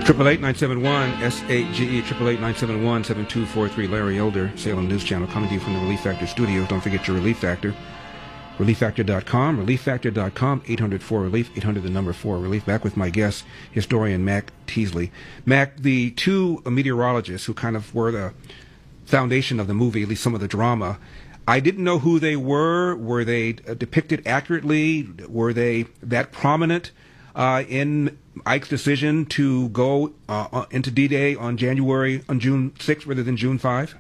888-971 SAGE 888-971-7243. Larry Elder, Salem News Channel, coming to you from the Relief Factor studio. Don't forget your Relief Factor. ReliefFactor.com, ReliefFactor.com, 800-4-RELIEF, 800 the number 4-RELIEF. Back with my guest, historian Mac Teasley. Mac, the two meteorologists who kind of were the foundation of the movie, at least some of the drama, I didn't know who they were. Were they depicted accurately? Were they that prominent in Ike's decision to go into D-Day on June 6th rather than June 5?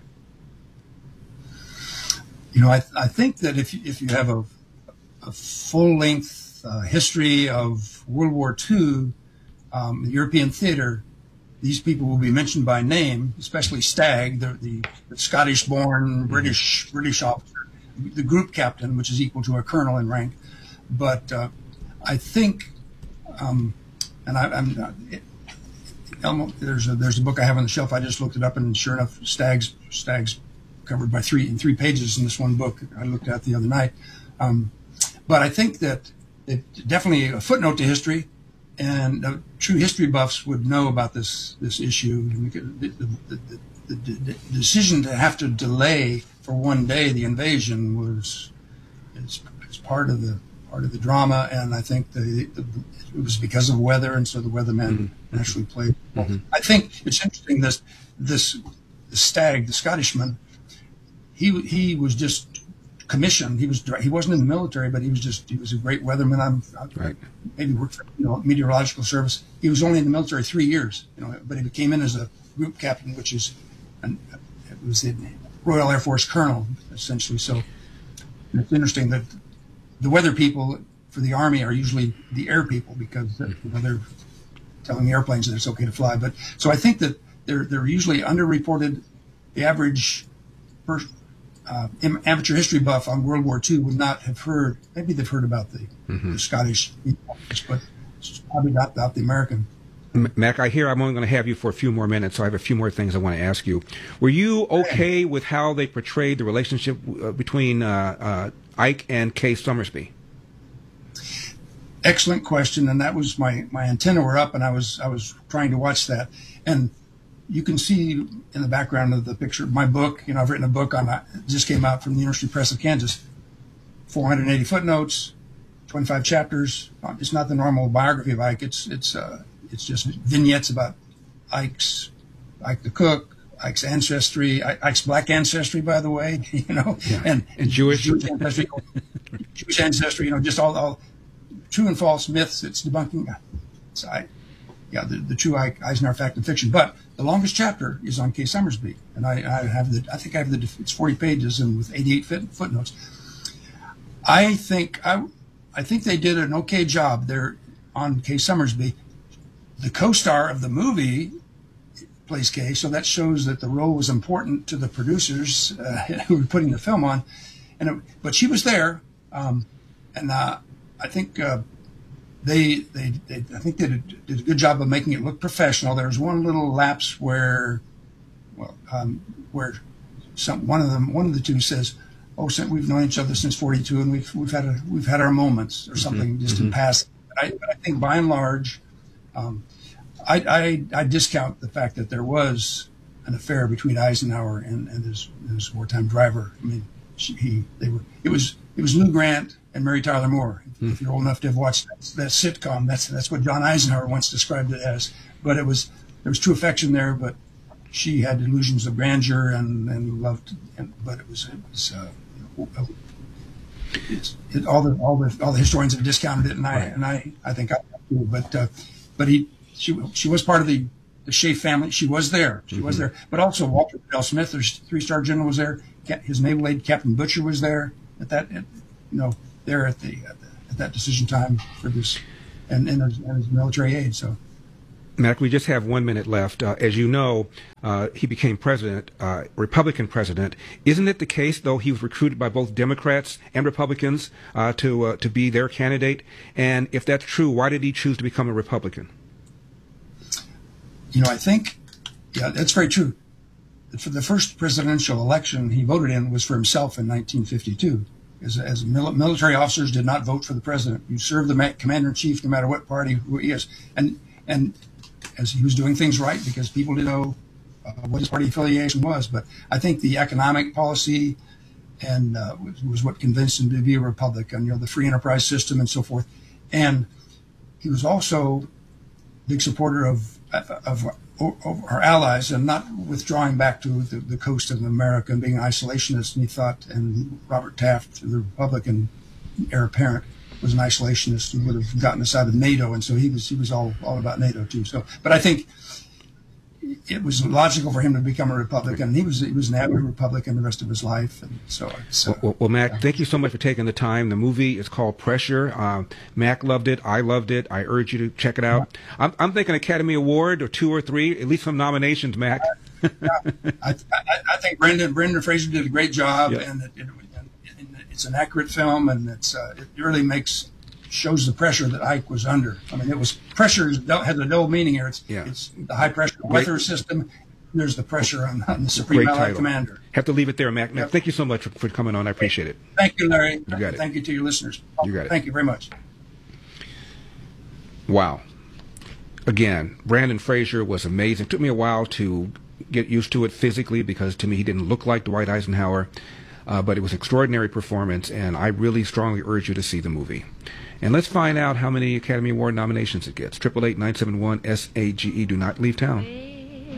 You know, I think that if you have a full-length history of World War II, European theater, these people will be mentioned by name, especially Stagg, the Scottish-born British officer, the group captain, which is equal to a colonel in rank. But I think, there's a book I have on the shelf. I just looked it up, and sure enough, Stagg's covered by three pages in this one book I looked at the other night. But I think that it's definitely a footnote to history, and true history buffs would know about this issue. The decision to have to delay for one day the invasion is part of the drama, and I think it was because of weather, and so the weatherman naturally played. I think it's interesting this Stagg, the Scottishman. He was just commissioned. He wasn't in the military, but he was a great weatherman. Maybe worked for meteorological service. He was only in the military 3 years, but he came in as a group captain, which is it was the Royal Air Force colonel essentially. So it's interesting that the weather people for the Army are usually the air people, because they're telling the airplanes that it's okay to fly. But so I think that they're usually underreported. The average amateur history buff on World War II would not have heard. Maybe they've heard about the Scottish, but probably not about the American. Mac, I hear I'm only going to have you for a few more minutes, so I have a few more things I want to ask you. Were you okay with how they portrayed the relationship between Ike and Kay Summersby? Excellent question, and that was my antenna were up, and I was trying to watch that, and you can see in the background of the picture my book. I've written a book on it. Just came out from the University Press of Kansas. 480 footnotes, 25 chapters. It's not the normal biography of Ike. It's just vignettes about Ike the cook, Ike's ancestry, Ike's black ancestry, by the way. And Jewish ancestry, Jewish ancestry. Just all true and false myths. It's debunking. The true Eisenhower fact and fiction. But the longest chapter is on Kay Summersby, and I think I have it's 40 pages and with 88 footnotes. I think they did an okay job there on Kay Summersby. The co-star of the movie plays Kay, so that shows that the role was important to the producers who were putting the film on. But she was there, and I think. They did a good job of making it look professional. There was one little lapse where one of the two says, "Oh, we've known each other since '42, and we've had our moments," or something just in passing. But I think by and large, I discount the fact that there was an affair between Eisenhower and his wartime driver. I mean, it was Lou Grant and Mary Tyler Moore. If you're old enough to have watched that sitcom, that's what John Eisenhower once described it as. But there was true affection there, but she had delusions of grandeur and loved. But all the historians have discounted it, and I think I do. But she was part of the Shea family. She was there. She was there. But also Walter Bell Smith, their 3-star general, was there. His naval aide Captain Butcher was there there at that decision time for this, and his military aide. So, Mac, we just have 1 minute left. As you know, he became president, Republican president. Isn't it the case, though, he was recruited by both Democrats and Republicans to be their candidate? And if that's true, why did he choose to become a Republican? I think, that's very true. For the first presidential election he voted in was for himself in 1952. As military officers did not vote for the president. You serve the commander in chief no matter what party he is. And as he was doing things right because people didn't know what his party affiliation was. But I think the economic policy and was what convinced him to be a Republican, the free enterprise system and so forth. And he was also a big supporter of our allies and not withdrawing back to the coast of America and being isolationist. And he thought, and Robert Taft, the Republican heir apparent, was an isolationist who would have gotten us out of NATO. And so he was all about NATO too. So, but I think it was logical for him to become a Republican. He was an avid Republican the rest of his life, and so. Well, Mac, thank you so much for taking the time. The movie is called Pressure. Mac loved it. I loved it. I urge you to check it out. I'm thinking Academy Award or 2 or 3, at least some nominations, Mac. I think Brendan Fraser did a great job, Yep. and it's an accurate film, and it really shows the pressure that Ike was under. I mean, pressure has a double meaning here. It's the high pressure weather system. There's the pressure on the Supreme Allied Commander. Have to leave it there, Mac. Yep. Thank you so much for coming on. I appreciate it. Thank you, Larry. You got it. Thank you to your listeners. You got it. Thank you very much. Wow. Again, Brendan Fraser was amazing. It took me a while to get used to it physically because to me he didn't look like Dwight Eisenhower. But it was an extraordinary performance, and I really strongly urge you to see the movie. And let's find out how many Academy Award nominations it gets. 888-971-SAGE. Do not leave town.